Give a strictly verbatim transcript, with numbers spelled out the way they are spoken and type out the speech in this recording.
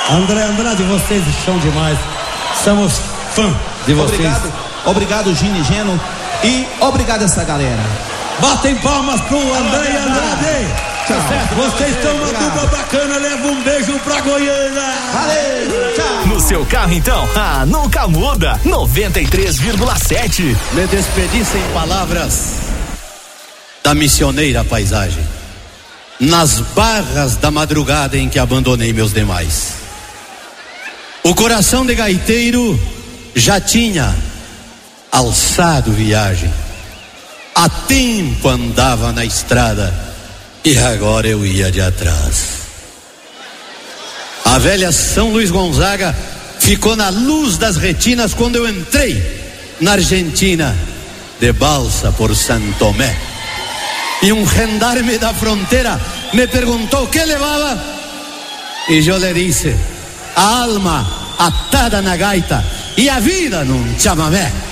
André Andrade, vocês são demais. Somos fã de vocês. Obrigado, obrigado Gini Geno. E obrigado essa galera. Batem palmas pro André Andrade. Tchau. Vocês estão uma dupla bacana. Leva um beijo pra Goiânia. Valeu, tchau. No seu carro então, ah, nunca muda. noventa e três vírgula sete. Me despedi sem palavras da missioneira paisagem, nas barras da madrugada em que abandonei meus demais. O coração de gaiteiro já tinha alçado viagem, há tempo andava na estrada e agora eu ia de atrás. A velha São Luís Gonzaga ficou na luz das retinas quando eu entrei na Argentina de balsa por Santo Tomé. E um gendarme da fronteira me perguntou o que levava e eu lhe disse: a alma atada na gaita e a vida num chamamé.